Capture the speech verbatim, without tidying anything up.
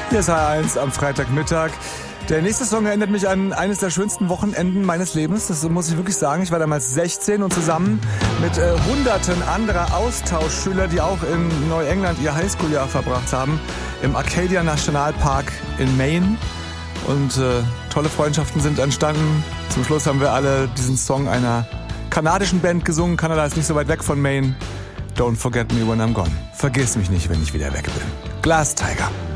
Hier ist H eins am Freitagmittag. Der nächste Song erinnert mich an eines der schönsten Wochenenden meines Lebens. Das muss ich wirklich sagen. Ich war damals sechzehn und zusammen mit äh, hunderten anderer Austauschschüler, die auch in Neuengland ihr Highschool-Jahr verbracht haben, im Acadia Nationalpark in Maine. Und äh, tolle Freundschaften sind entstanden. Zum Schluss haben wir alle diesen Song einer kanadischen Band gesungen. Kanada ist nicht so weit weg von Maine. Don't forget me when I'm gone. Vergiss mich nicht, wenn ich wieder weg bin. Glass Tiger.